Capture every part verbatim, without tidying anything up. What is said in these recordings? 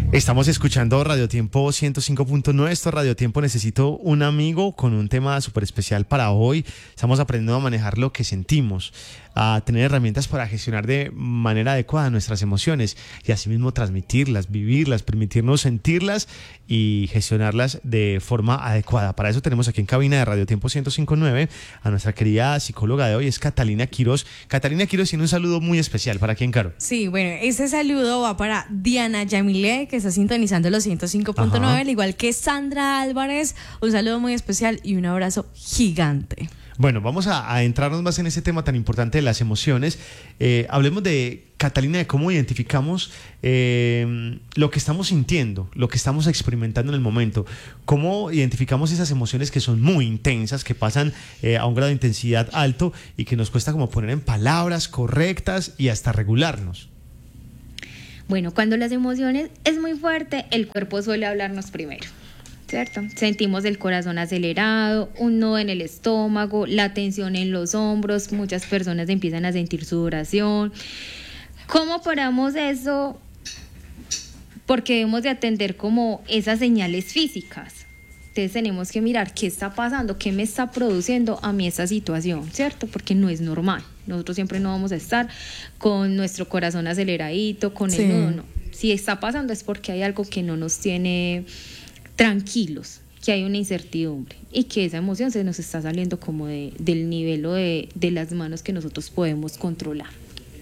Estamos escuchando Radio Tiempo ciento cinco punto nueve. Esto Radio Tiempo Necesito un Amigo, con un tema súper especial para hoy. Estamos aprendiendo a manejar lo que sentimos, a tener herramientas para gestionar de manera adecuada nuestras emociones y asimismo transmitirlas, vivirlas, permitirnos sentirlas y gestionarlas de forma adecuada. Para eso tenemos aquí en cabina de Radio Tiempo ciento cinco punto nueve a nuestra querida psicóloga de hoy, es Catalina Quiroz. Catalina Quiroz tiene un saludo muy especial. ¿Para quién, Caro? Sí, bueno, ese saludo va para Diana Yamile, que está sintonizando los ciento cinco punto nueve, al igual que Sandra Álvarez. Un saludo muy especial y un abrazo gigante. Bueno, vamos a, a entrarnos más en ese tema tan importante de las emociones. Eh, hablemos de, Catalina, de cómo identificamos eh, lo que estamos sintiendo, lo que estamos experimentando en el momento. Cómo identificamos esas emociones que son muy intensas, que pasan eh, a un grado de intensidad alto y que nos cuesta como poner en palabras correctas y hasta regularnos. Bueno, cuando las emociones es muy fuerte, el cuerpo suele hablarnos primero, ¿cierto? Sentimos el corazón acelerado, un nudo en el estómago, la tensión en los hombros, muchas personas empiezan a sentir sudoración. ¿Cómo paramos eso? Porque debemos de atender como esas señales físicas. Entonces tenemos que mirar qué está pasando, qué me está produciendo a mí esa situación, ¿cierto? Porque no es normal. Nosotros siempre no vamos a estar con nuestro corazón aceleradito, con Sí. el nudo, no. Si está pasando es porque hay algo que no nos tiene tranquilos, que hay una incertidumbre y que esa emoción se nos está saliendo como de, del nivel o de, de las manos que nosotros podemos controlar.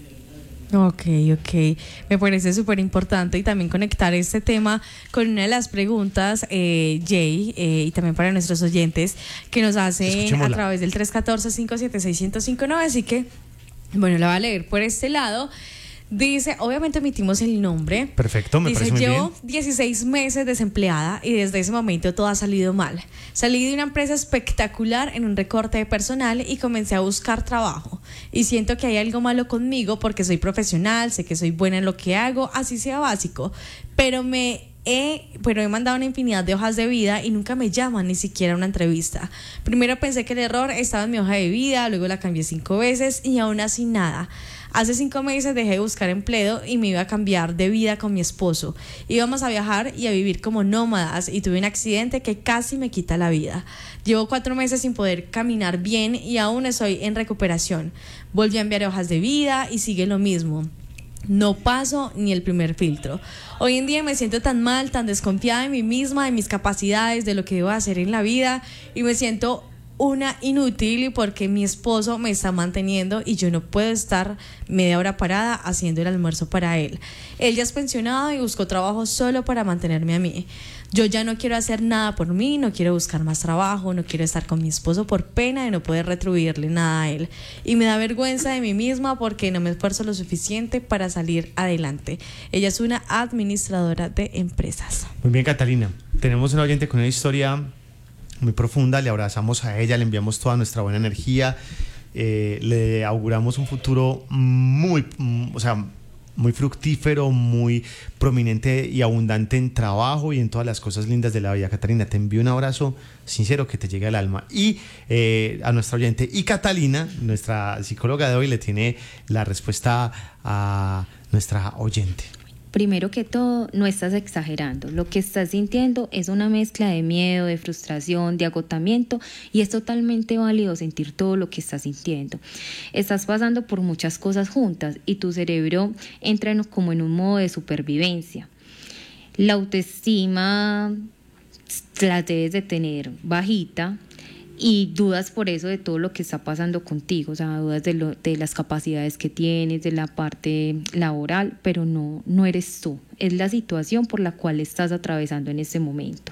Ok, ok. Me parece súper importante y también conectar este tema con una de las preguntas, eh, Jay, eh, y también para nuestros oyentes, que nos hace a través del tres uno cuatro, cinco siete seis, uno cero cinco nueve. Así que, bueno, la voy a leer por este lado. Dice, obviamente omitimos el nombre. Perfecto, me Dice, parece muy llevo bien. dieciséis meses desempleada y desde ese momento todo ha salido mal. Salí de una empresa espectacular en un recorte de personal y comencé a buscar trabajo. Y siento que hay algo malo conmigo porque soy profesional, sé que soy buena en lo que hago, así sea básico. Pero me he, pero he mandado una infinidad de hojas de vida y nunca me llaman ni siquiera a una entrevista. Primero pensé que el error estaba en mi hoja de vida, luego la cambié cinco veces y aún así nada. Hace cinco meses dejé de buscar empleo y me iba a cambiar de vida con mi esposo. Íbamos a viajar y a vivir como nómadas y tuve un accidente que casi me quita la vida. Llevo cuatro meses sin poder caminar bien y aún estoy en recuperación. Volví a enviar hojas de vida y sigue lo mismo. No paso ni el primer filtro. Hoy en día me siento tan mal, tan desconfiada de mí misma, de mis capacidades, de lo que debo hacer en la vida y me siento una inútil porque mi esposo me está manteniendo y yo no puedo estar media hora parada haciendo el almuerzo para él. Él ya es pensionado y buscó trabajo solo para mantenerme a mí. Yo ya no quiero hacer nada por mí, no quiero buscar más trabajo, no quiero estar con mi esposo por pena de no poder retribuirle nada a él. Y me da vergüenza de mí misma porque no me esfuerzo lo suficiente para salir adelante. Ella es una administradora de empresas. Muy bien, Catalina. Tenemos una oyente con una historia muy profunda, le abrazamos a ella, le enviamos toda nuestra buena energía, eh, le auguramos un futuro muy, o sea, muy fructífero, muy prominente y abundante en trabajo y en todas las cosas lindas de la vida. Catalina, te envío un abrazo sincero que te llegue al alma. Y eh, a nuestra oyente, y Catalina, nuestra psicóloga de hoy, le tiene la respuesta a nuestra oyente. Primero que todo, no estás exagerando. Lo que estás sintiendo es una mezcla de miedo, de frustración, de agotamiento y es totalmente válido sentir todo lo que estás sintiendo. Estás pasando por muchas cosas juntas y tu cerebro entra en, como en un modo de supervivencia. La autoestima la debes de tener bajita y dudas por eso de todo lo que está pasando contigo, o sea, dudas de, lo, de las capacidades que tienes, de la parte laboral, pero no, no eres tú, es la situación por la cual estás atravesando en este momento.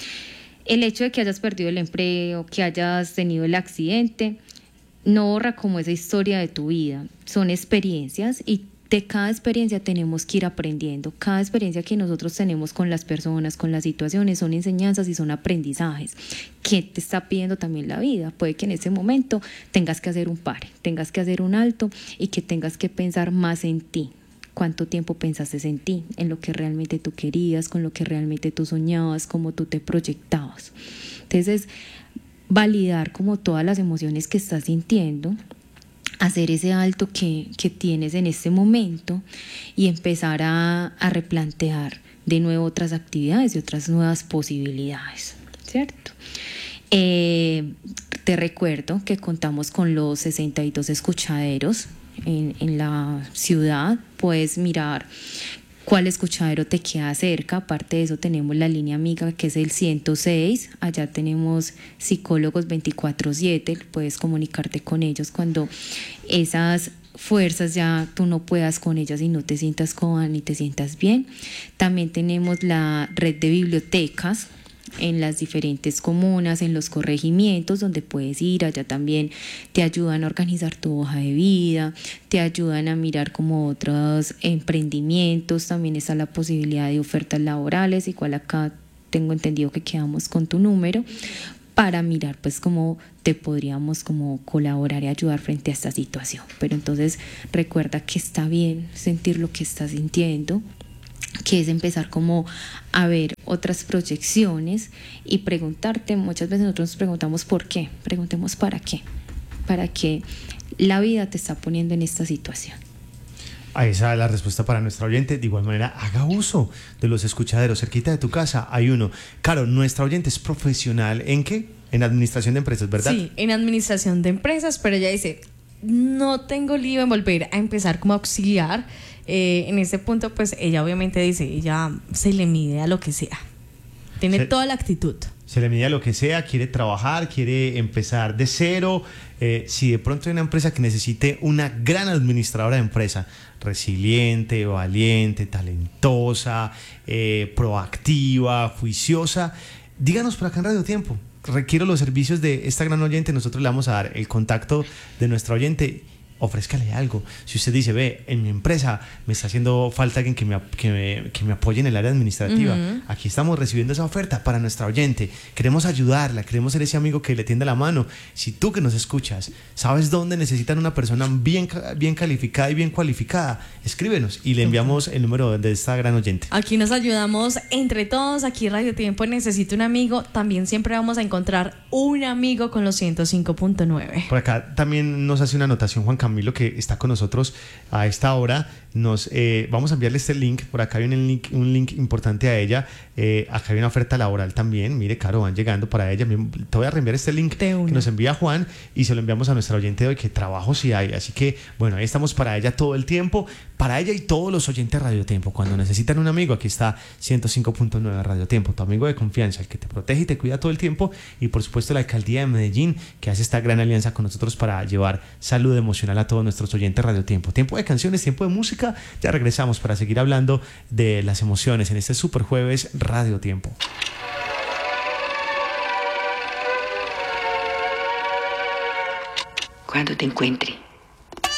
El hecho de que hayas perdido el empleo, que hayas tenido el accidente, no borra como esa historia de tu vida, son experiencias y de cada experiencia tenemos que ir aprendiendo. Cada experiencia que nosotros tenemos con las personas, con las situaciones, son enseñanzas y son aprendizajes. ¿Qué te está pidiendo también la vida? Puede que en ese momento tengas que hacer un pare, tengas que hacer un alto y que tengas que pensar más en ti. ¿Cuánto tiempo pensaste en ti? En lo que realmente tú querías, con lo que realmente tú soñabas, cómo tú te proyectabas. Entonces, validar como todas las emociones que estás sintiendo, hacer ese alto que, que tienes en este momento y empezar a, a replantear de nuevo otras actividades y otras nuevas posibilidades, ¿cierto? Eh, te recuerdo que contamos con los sesenta y dos escuchaderos en, en la ciudad. Puedes mirar cuál escuchadero te queda cerca. Aparte de eso tenemos la línea amiga, que es el ciento seis. Allá tenemos psicólogos veinticuatro siete, puedes comunicarte con ellos cuando esas fuerzas ya tú no puedas con ellas y no te sientas cómoda ni te sientas bien. También tenemos la red de bibliotecas en las diferentes comunas, en los corregimientos, donde puedes ir. Allá también te ayudan a organizar tu hoja de vida, te ayudan a mirar como otros emprendimientos. También está la posibilidad de ofertas laborales, igual acá tengo entendido que quedamos con tu número para mirar pues cómo te podríamos como colaborar y ayudar frente a esta situación. Pero entonces recuerda que está bien sentir lo que estás sintiendo, que es empezar como a ver otras proyecciones y preguntarte. Muchas veces nosotros nos preguntamos por qué, preguntemos para qué, para qué la vida te está poniendo en esta situación. Ahí esa es la respuesta para nuestra oyente. De igual manera, haga uso de los escuchaderos. Cerquita de tu casa hay uno. Claro, nuestra oyente es profesional ¿en qué? En administración de empresas, ¿verdad? Sí, en administración de empresas, pero ella dice, no tengo lío en volver a empezar como auxiliar. Eh, en este punto, pues ella obviamente dice, ella se le mide a lo que sea. Tiene se, toda la actitud. Se le mide a lo que sea, quiere trabajar, quiere empezar de cero. Eh, si de pronto hay una empresa que necesite una gran administradora de empresa, resiliente, valiente, talentosa, eh, proactiva, juiciosa, díganos por acá en Radio Tiempo. Requiero los servicios de esta gran oyente. Nosotros le vamos a dar el contacto de nuestra oyente. Ofrézcale algo. Si usted dice, ve, en mi empresa me está haciendo falta alguien que me, que me, que me apoye en el área administrativa, uh-huh. Aquí estamos recibiendo esa oferta para nuestra oyente. Queremos ayudarla, queremos ser ese amigo que le tienda la mano. Si tú que nos escuchas sabes dónde necesitan una persona bien, bien calificada y bien cualificada, escríbenos y le enviamos el número de esta gran oyente. Aquí nos ayudamos entre todos. Aquí Radio Tiempo necesita un amigo. También siempre vamos a encontrar un amigo con los ciento cinco punto nueve. Por acá también nos hace una anotación Juan Camilo, que está con nosotros a esta hora. Nos eh, vamos a enviarle este link. Por acá viene un link, un link importante a ella. Eh, acá hay una oferta laboral también. Mire, Caro, van llegando para ella. Te voy a reenviar este link que nos envía Juan y se lo enviamos a nuestra oyente de hoy, que trabajo sí hay. Así que, bueno, ahí estamos para ella todo el tiempo. Para ella y todos los oyentes de Radio Tiempo. Cuando necesitan un amigo, aquí está ciento cinco punto nueve Radio Tiempo, tu amigo de confianza, el que te protege y te cuida todo el tiempo. Y por supuesto la Alcaldía de Medellín, que hace esta gran alianza con nosotros para llevar salud emocional a todos nuestros oyentes Radio Tiempo. Tiempo de canciones, tiempo de música. Ya regresamos para seguir hablando de las emociones en este super jueves Radio Tiempo. Cuando te encuentre